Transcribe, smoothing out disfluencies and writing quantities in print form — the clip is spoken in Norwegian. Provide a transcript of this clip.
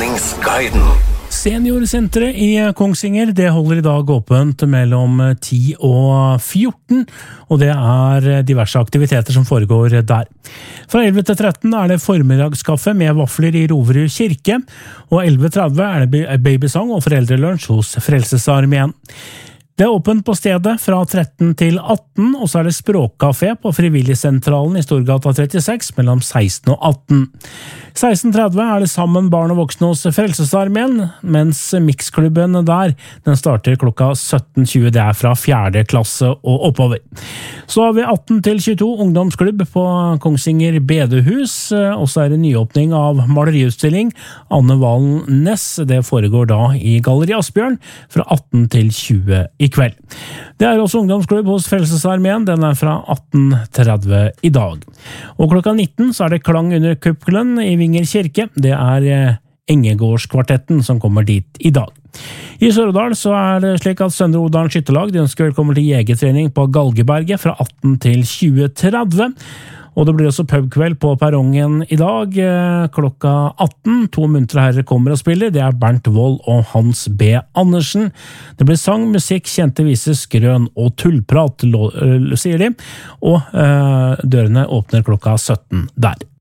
Treningsguiden. Seniorsenteret i Kongsvinger, det holder i dag åpent mellom 10 og 14, og det er diverse aktiviteter som foregår der. Fra 11 til 13 er det formiddagskaffe med vafler i Roverud kirke, og 11:30 er det babysang og foreldrelunsj hos Frelsesarmeen. Det er åpent på stedet fra 13 til 18, og så er det språkkafé på Frivilligsentralen i Storgata 36 mellom 16 og 18. 16:30 er det sammen barn og voksne hos Frelsesarmeen, mens miksklubben der, den starter klokka 17:20, det er fra 4. klasse og oppover. Så har vi 18 til 22 ungdomsklubb på Kongsvinger bedehus, og så er det nyåpning av maleriutstilling Anne Valen Næss, det foregår da i Galleri Asbjørn fra 18 til 20 i kveld. Det er også ungdomsklubb hos Frelsesarmeen, den er fra 18:30 i dag. Og klokka 19 så er det klang under kuppelen i Vinger kirke, det er Engegårdskvartetten som kommer dit i dag. I Sør-Odal så er det slik at Søndre Odal skytterlag de ønsker velkommen til jegertrening på Galgeberget fra 18 til 20:30. Og det blir også pubkveld på perrongen i dag, klokka 18. 2 muntre herrer kommer og spiller, det er Bernt Wold og Hans B. Andersen. Det blir sang, musikk, kjente viser, skrøn og tullprat, sier de, og dørene åpner klokka 17 der.